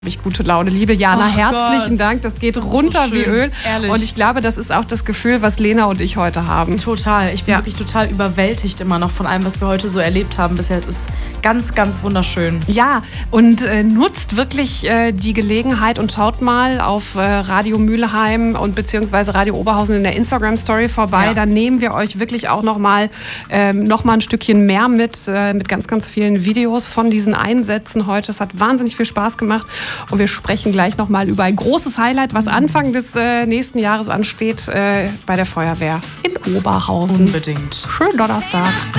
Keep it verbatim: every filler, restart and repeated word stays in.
Ich gute Laune. Liebe Jana, oh herzlichen Gott. Dank. Das geht das runter so wie Öl. Ehrlich. Und ich glaube, das ist auch das Gefühl, was Lena und ich heute haben. Total. Ich bin ja. wirklich total überwältigt immer noch von allem, was wir heute so erlebt haben bisher. Es ist ganz, ganz wunderschön. Ja, und äh, nutzt wirklich äh, die Gelegenheit und schaut mal auf äh, Radio Mülheim und beziehungsweise Radio Oberhausen in der Instagram-Story vorbei. Ja. Da nehmen wir euch wirklich auch noch mal, ähm, noch mal ein Stückchen mehr mit, äh, mit ganz, ganz vielen Videos von diesen Einsätzen heute. Es hat wahnsinnig viel Spaß gemacht. Und wir sprechen gleich noch mal über ein großes Highlight, was Anfang des äh, nächsten Jahres ansteht, äh, bei der Feuerwehr in Oberhausen. Unbedingt. Schönen Donnerstag.